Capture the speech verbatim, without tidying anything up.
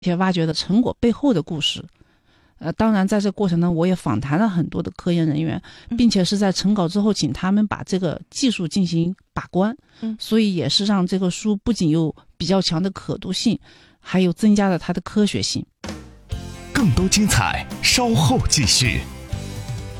一些挖掘的成果背后的故事。呃，当然在这过程中我也访谈了很多的科研人员，并且是在成稿之后请他们把这个技术进行把关，嗯，所以也是让这个书不仅有比较强的可读性，还有增加了它的科学性。 更多精彩稍后继续。